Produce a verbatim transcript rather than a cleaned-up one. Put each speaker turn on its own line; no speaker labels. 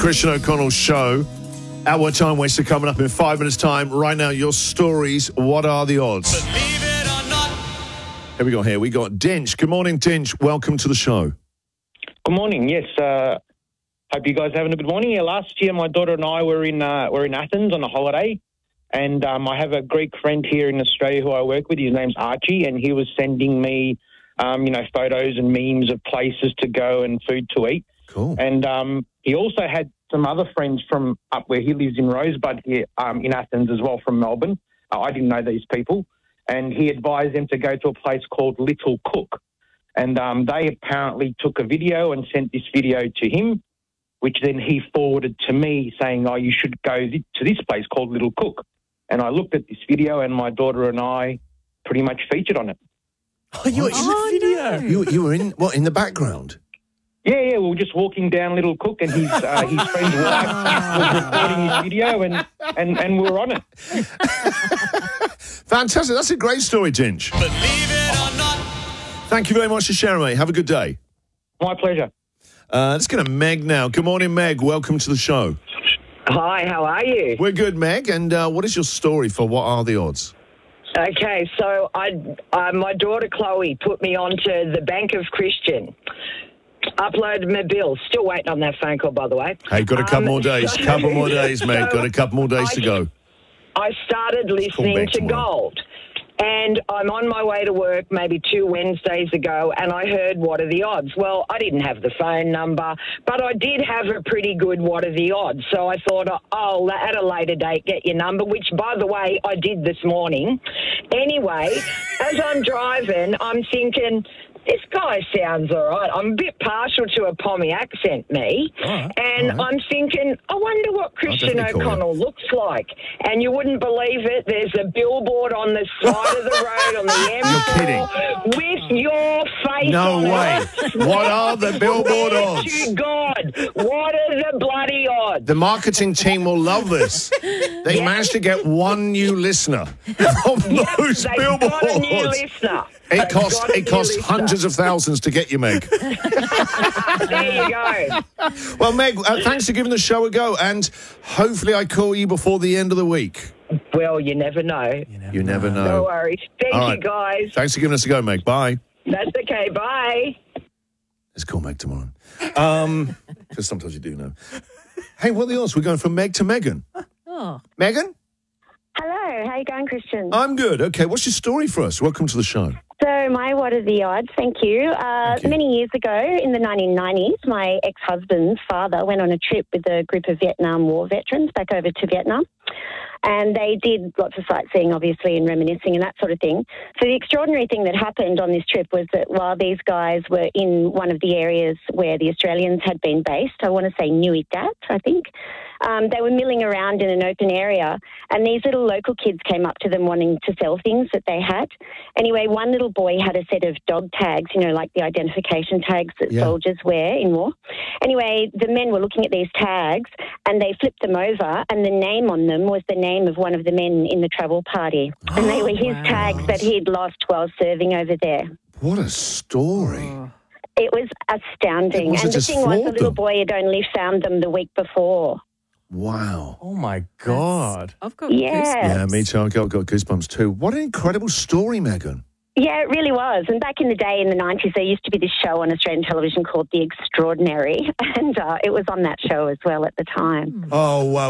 Christian O'Connell's show. Our time waster coming up in five minutes' time. Right now, your stories. What are the odds?
Believe it or not.
Here we go. Here we got Dinch. Good morning, Dinch. Welcome to the show.
Good morning. Yes, uh, hope you guys are having a good morning. Yeah, last year, my daughter and I were in uh, were in Athens on a holiday, and um, I have a Greek friend here in Australia who I work with. His name's Archie, and he was sending me, um, you know, photos and memes of places to go and food to eat.
Cool.
And um, he also had some other friends from up where he lives in Rosebud here um, in Athens as well, from Melbourne. Uh, I didn't know these people, and he advised them to go to a place called Little Cook. And um, they apparently took a video and sent this video to him, which then he forwarded to me saying, oh, you should go th- to this place called Little Cook. And I looked at this video and my daughter and I pretty much featured on it.
Oh, you were in
Oh,
the video?
no.
You, you were in, what, in the background?
Yeah, yeah, we were just walking down Little Cook and his uh, his friend's wife was recording his video and, and, and we were on it.
Fantastic. That's a great story, Dinch.
Believe it or not.
Thank you very much for sharing, mate. Have a good day.
My pleasure.
Uh, let's go to Meg now. Good morning, Meg. Welcome to the show.
Hi, how are you?
We're good, Meg. And uh, what is your story for What Are the Odds?
Okay, so I, uh, my daughter Chloe put me onto the Bank of Christian. Uploaded my bill. Still waiting on that phone call, by the way.
Hey, got a couple
Um,
more days.
so-
couple more days, Meg.
so
Got a couple more days
I-
to go.
I started listening
back
to
tomorrow.
Gold. And I'm on my way to work maybe two Wednesdays ago, and I heard, what are the odds? Well, I didn't have the phone number, but I did have a pretty good what are the odds. So I thought, oh, at a later date, get your number, which, by the way, I did this morning. Anyway, as I'm driving, I'm thinking, this guy sounds all right. I'm a bit partial to a Pommy accent, me.
All right,
And
all right.
I'm thinking, I wonder what Christian
definitely call
O'Connell looks like. And you wouldn't believe it. There's a billboard on the side of the road on the M four
kidding.
with your face
No
on
way.
it.
What are the billboard
Swear
odds?
to God, what are the bloody odds?
The marketing team will love this. They
Yeah.
managed to get one new listener from those
They've
billboards.
got a new listener.
It
They've
costs
got a
it
new
costs
listener.
hundreds of thousands to get you, Meg.
There you go.
Well, Meg, uh, thanks for giving the show a go, and hopefully I call you before the end of the week.
Well, you never know.
You never know.
No worries. Thank
All
you,
right.
guys.
Thanks for giving us a go, Meg. Bye.
That's okay. Bye.
Let's call Meg tomorrow. Um, because sometimes you do know. Hey, what are the odds? We're going from Meg to Megan.
Oh.
Megan?
Hello, how you going, Christian?
I'm good. Okay, what's your story for us? Welcome to the show.
So my what are the odds? Thank you. Uh,
Thank you.
Many years ago, in the nineteen nineties, my ex-husband's father went on a trip with a group of Vietnam War veterans back over to Vietnam. And they did lots of sightseeing, obviously, and reminiscing and that sort of thing. So the extraordinary thing that happened on this trip was that while these guys were in one of the areas where the Australians had been based, I want to say Nui Dat, I think, um, they were milling around in an open area, and these little local kids came up to them wanting to sell things that they had. Anyway, one little boy had a set of dog tags, you know, like the identification tags that
Yeah.
soldiers wear in war. Anyway, the men were looking at these tags, and they flipped them over, and the name on them was the name of one of the men in the travel party. And they were his
wow.
tags that he'd lost while serving over there.
What a story.
It was astounding.
It must have
and the
just
thing was, the
floored
little
them.
boy had only found them the week before.
Wow.
Oh my God.
I've got
Yeah.
goosebumps.
Yeah, me too. I've got, got goosebumps too. What an incredible story, Megan.
Yeah, it really was. And back in the day, in the nineties, there used to be this show on Australian television called The Extraordinary, and uh, it was on that show as well at the time.
Oh, wow.